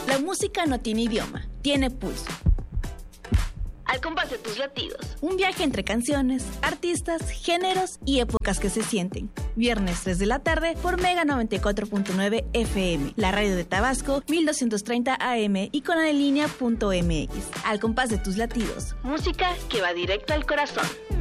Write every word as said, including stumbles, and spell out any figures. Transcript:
La música no tiene idioma, tiene pulso. Al compás de tus latidos. Un viaje entre canciones, artistas, géneros y épocas que se sienten. Viernes tres de la tarde por Mega noventa y cuatro punto nueve F M, la radio de Tabasco, mil doscientos treinta A M y con adelinea punto M X. Al compás de tus latidos. Música que va directo al corazón.